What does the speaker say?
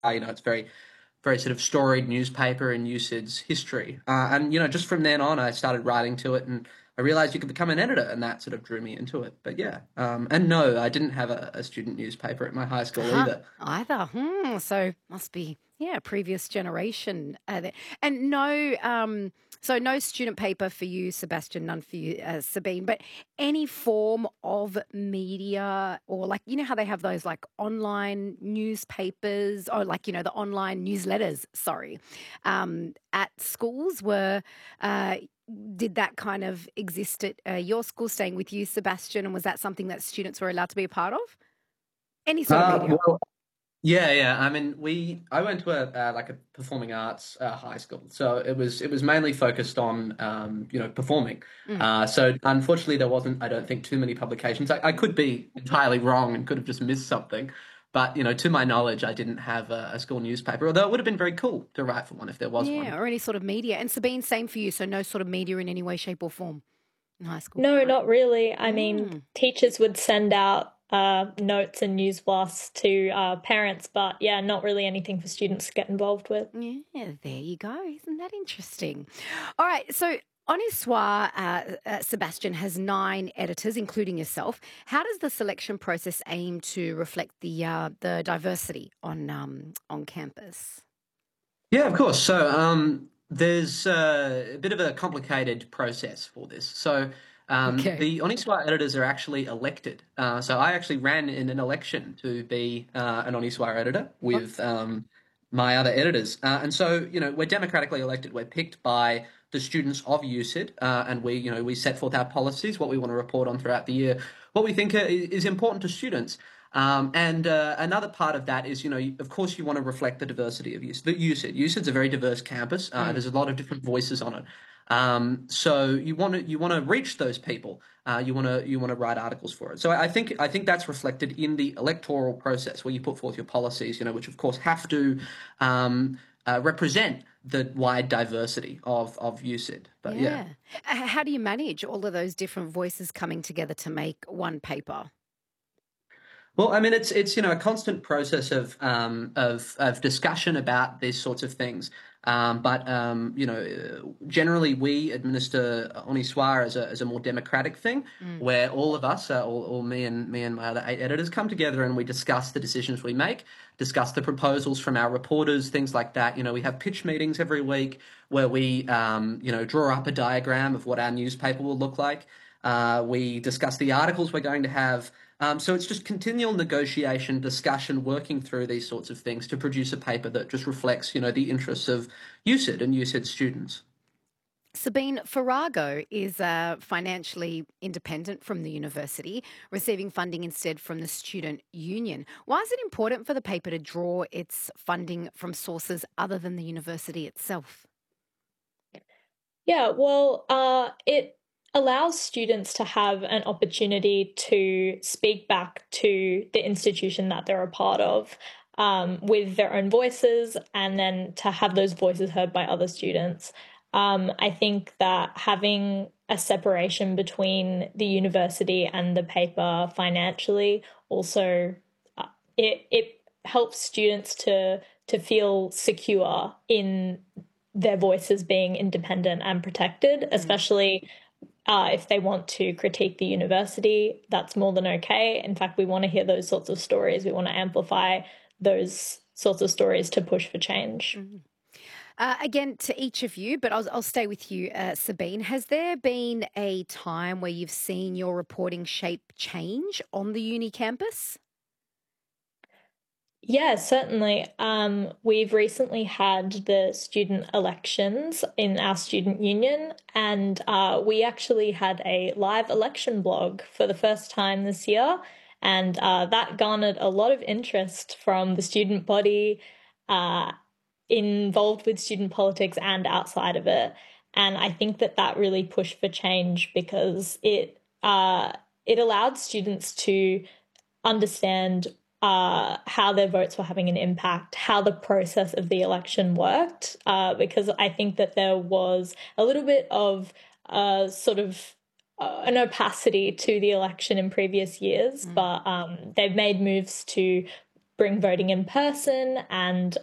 It's very, very sort of storied newspaper in USyd's history. And just from then on, I started writing to it, and I realized you could become an editor, and that sort of drew me into it. But yeah, and no, I didn't have a student newspaper at my high school Uh-huh. either. Either. So must be, yeah, previous generation. And no, so no student paper for you, Sebastian, none for you, Sabine, but any form of media or like, how they have those like online newspapers or like, the online newsletters, sorry, at schools uh, did that kind of exist at your school, staying with you, Sebastian? And was that something that students were allowed to be a part of? Any sort of media? Well, yeah, yeah. I mean, I went to a like a performing arts high school, so it was mainly focused on performing. Mm. So unfortunately, there wasn't, I don't think, too many publications. I could be entirely wrong and could have just missed something, but to my knowledge, I didn't have a school newspaper. Although it would have been very cool to write for one if there was Yeah, one. or any sort of media. And Sabine, same for you. So no sort of media in any way, shape, or form in high school. No, not really. I mean, Mm. teachers would send out notes and news blasts to parents, but yeah, not really anything for students to get involved with. Yeah, there you go. Isn't that interesting? All right. So Oniswa, Sebastian, has 9 editors, including yourself. How does the selection process aim to reflect the diversity on campus? Yeah, of course. So there's a bit of a complicated process for this. So Okay. the Oniswa editors are actually elected. So I actually ran in an election to be an Oniswa editor What? with my other editors. And so, we're democratically elected. We're picked by the students of USyd, and we set forth our policies, what we want to report on throughout the year, what we think is important to students. And another part of that is, of course, you want to reflect the diversity of USyd. USyd's a very diverse campus. Mm. There's a lot of different voices on it. So you want to reach those people. You want to write articles for it. So I think that's reflected in the electoral process where you put forth your policies. Which of course have to represent the wide diversity of USyd. But yeah. Yeah. How do you manage all of those different voices coming together to make one paper? Well, I mean, it's a constant process of discussion about these sorts of things. But generally we administer Oniswara as a more democratic thing, Mm. where all of us, all me and my other 8 editors, come together and we discuss the decisions we make, discuss the proposals from our reporters, things like that. We have pitch meetings every week where we draw up a diagram of what our newspaper will look like. We discuss the articles we're going to have. So it's just continual negotiation, discussion, working through these sorts of things to produce a paper that just reflects, the interests of USyd and USyd students. Sabine, Farrago is financially independent from the university, receiving funding instead from the student union. Why is it important for the paper to draw its funding from sources other than the university itself? Yeah, well, it allows students to have an opportunity to speak back to the institution that they're a part of with their own voices and then to have those voices heard by other students. I think that having a separation between the university and the paper financially also it helps students to feel secure in their voices being independent and protected, Mm. especially if they want to critique the university. That's more than okay. In fact, we want to hear those sorts of stories. We want to amplify those sorts of stories to push for change. Mhm. Again, to each of you, but I'll stay with you, Sabine. Has there been a time where you've seen your reporting shape change on the uni campus? Yeah, certainly. We've recently had the student elections in our student union, and we actually had a live election blog for the first time this year, and that garnered a lot of interest from the student body uh, involved with student politics and outside of it. And I think that that really pushed for change because it allowed students to understand how their votes were having an impact, how the process of the election worked, because I think that there was a little bit of sort of an opacity to the election in previous years, Mm. but they've made moves to bring voting in person and